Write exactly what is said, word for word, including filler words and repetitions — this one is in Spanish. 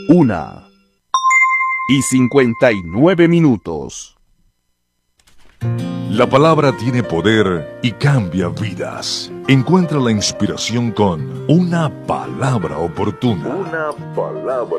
Una y cincuenta y nueve minutos. La palabra tiene poder y cambia vidas. Encuentra la inspiración con una palabra oportuna. Una palabra